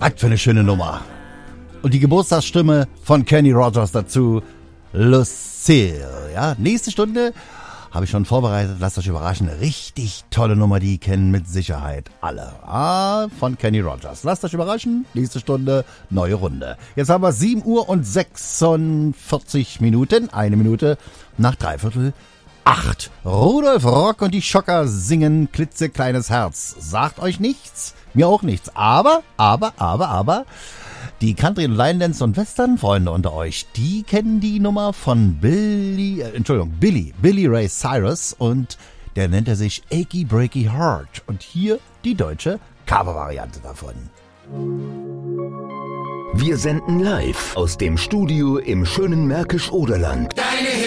Was für eine schöne Nummer. Und die Geburtstagsstimme von Kenny Rogers dazu, Lucille. Ja, nächste Stunde habe ich schon vorbereitet. Lasst euch überraschen. Eine richtig tolle Nummer, die kennen mit Sicherheit alle. Von Kenny Rogers. Lasst euch überraschen. Nächste Stunde, neue Runde. Jetzt haben wir 7 Uhr und 46 Minuten. 1 Minute nach 7:45. Rudolf Rock und die Schocker singen Klitzekleines Herz. Sagt euch nichts? Mir auch nichts. Aber, die Country- und Line-Dance- und Western-Freunde unter euch, die kennen die Nummer von Billy Ray Cyrus und der nennt er sich Achy Breaky Heart. Und hier die deutsche Cover-Variante davon. Wir senden live aus dem Studio im schönen Märkisch-Oderland.